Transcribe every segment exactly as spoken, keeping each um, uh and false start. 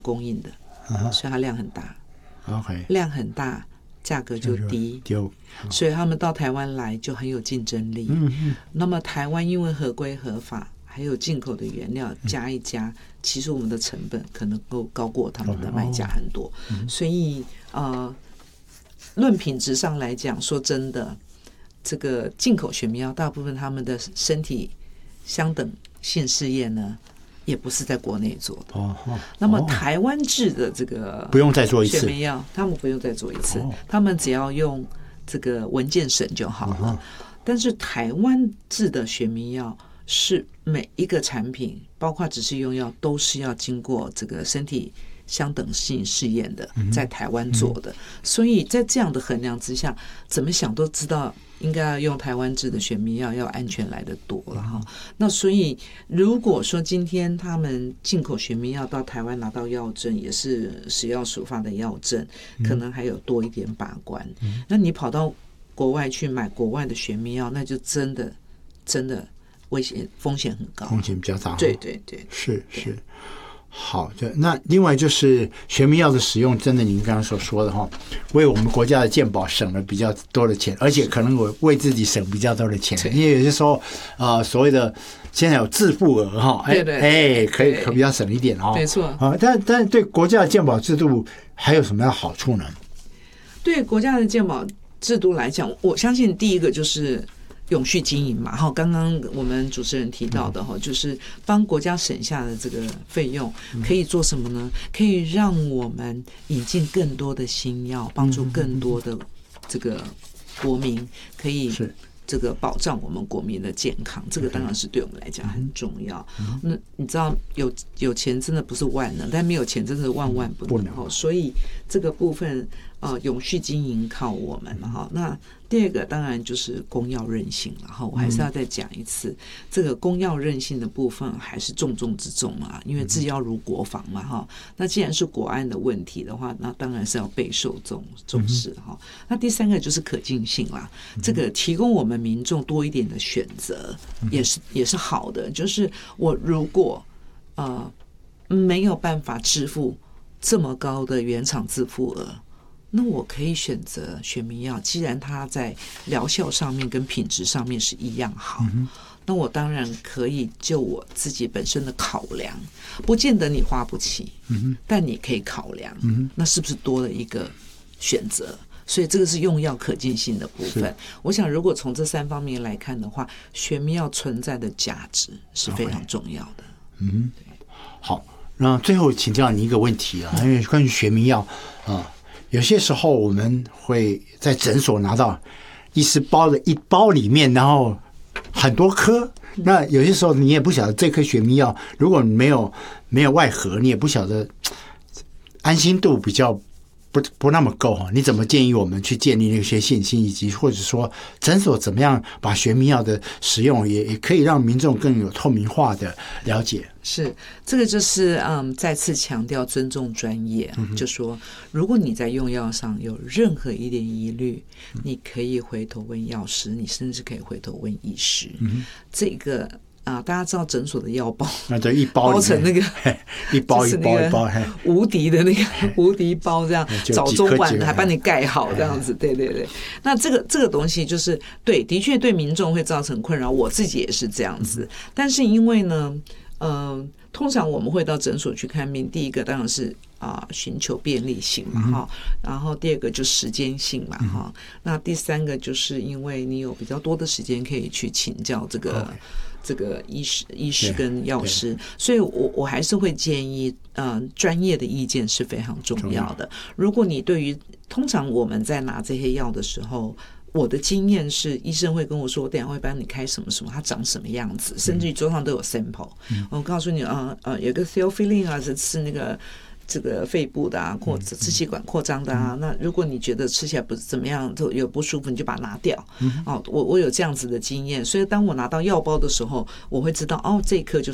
供应的， 啊、 所以它量很大。 OK， 量很大，价格就低， 就所以他们到台湾来就很有竞争力。 嗯嗯。 那么台湾因为合规合法，还有进口的原料加一加，嗯、其实我们的成本可能够高过他们的卖价很多。哦嗯、所以呃，论品质上来讲，说真的。这个进口学名药，大部分他们的身体相等性试验呢，也不是在国内做的。 哦哦、 那么台湾制的这个不用再做一次学名药，他们不用再做一次，哦、他们只要用这个文件审就好了。哦、但是台湾制的学名药是每一个产品，包括只是用药，都是要经过这个身体相等性试验的，在台湾做的。嗯、所以在这样的衡量之下，怎么想都知道。应该要用台湾制的学名药，要安全来得多了哈。那所以，如果说今天他们进口学名药到台湾拿到药证，也是食药署发的药证，可能还有多一点把关。嗯、那你跑到国外去买国外的学名药，那就真的真的危险风险很高， 风险比较大。 对对对， 是是。好的，那另外就是学名药的使用，真的您刚刚所说的哈，为我们国家的健保省了比较多的钱，而且可能我为自己省比较多的钱，因为有些时候啊、呃，所谓的现在有自付额哈，哎哎，可以可比较省一点哈， 没错啊，但但对国家的健保制度还有什么样的好处呢？ 对国家的健保制度来讲，我相信第一个就是永续经营嘛，哈，刚刚我们主持人提到的哈，就是帮国家省下的这个费用，可以做什么呢？可以让我们引进更多的新药，帮助更多的这个国民可以这个保障我们国民的健康，这个当然是对我们来讲很重要。那你知道有有钱真的不是万能，但没有钱真的是万万不能。所以这个部分呃永续经营靠我们了哈。那第二个当然就是公药韧性了哈，我还是要再讲一次，这个公药韧性的部分还是重中之重啊，因为制药如国防嘛哈。那既然是国安的问题的话，那当然是要备受重重视哈。那第三个就是可进性啦，这个提供我们民众多一点的选择，也是也是好的。就是我如果呃没有办法支付这么高的原厂自付额，那我可以选择学名药，既然它在疗效上面跟品质上面是一样好，嗯、那我当然可以就我自己本身的考量，不见得你花不起，嗯、但你可以考量，嗯、那是不是多了一个选择？所以这个是用药可进性的部分。我想，如果从这三方面来看的话，学名药存在的价值是非常重要的。 嗯，好，那最后请教你一个问题啊，因为关于学名药啊。有些时候我们会在诊所拿到医师包的一包里面，然后很多颗。那有些时候你也不晓得这颗学名药，如果你没有没有外盒，你也不晓得安心度比较不不那么够哈。你怎么建议我们去建立那些信心，以及或者说诊所怎么样把学名药的使用也也可以让民众更有透明化的了解？ 是，这个就是嗯，再次强调尊重专业，嗯、就说如果你在用药上有任何一点疑虑，嗯、你可以回头问药师，你甚至可以回头问医师。嗯、这个啊，大家知道诊所的药包， 那就一包包成那个一包一包一包， 无敌的那个无敌包，这样早中晚还帮你盖好，这样子，对对对。那这个这个东西就是对，的确对民众会造成困扰，我自己也是这样子。嗯、但是因为呢。呃，通常我们会到诊所去看病，第一个当然是啊、呃、寻求便利性嘛哈，嗯、然后第二个就时间性嘛哈，嗯、那第三个就是因为你有比较多的时间可以去请教这个、okay. 这个医师、医师跟药师，所以我我还是会建议，呃，专业的意见是非常重要的。如果你对于通常我们在拿这些药的时候。我的经验是，医生会跟我说，我等一下会帮你开什么什么，它长什么样子，甚至于桌上都有 sample。嗯、我告诉你，呃呃，有个 theophylline 啊，是吃那个这个肺部的啊，或者支气管扩张的啊。嗯、那如果你觉得吃起来不是怎么样，就有不舒服，你就把它拿掉。嗯、哦，我我有这样子的经验，所以当我拿到药包的时候，我会知道，哦，这一颗就是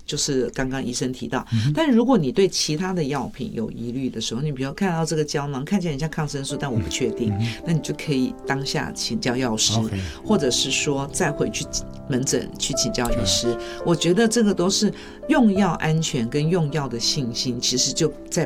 就是刚刚医生提到，但如果你对其他的药品有疑虑的时候，你比如看到这个胶囊看起来很像抗生素，但我不确定，那你就可以当下请教药师，或者是说再回去门诊去请教医师。我觉得这个都是用药安全跟用药的信心，其实就在